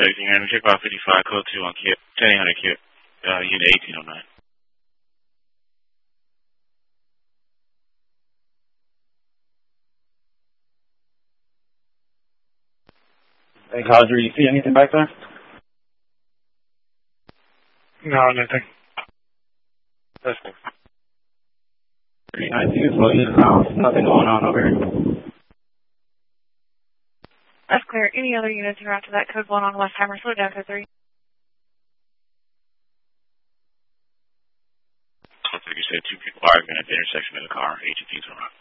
everything. I'm check out 55, code 2 on Kip, 1000 Kip, unit 1809. Hey, Cosner, you see anything back there? No, nothing. Listen. 392 floating in the house. Nothing going on over here. That's clear. Any other units are after that code 1 on Westheimer? Slow down to 3. Looks like you said 2 people arguing at the intersection of the car. AGP's around.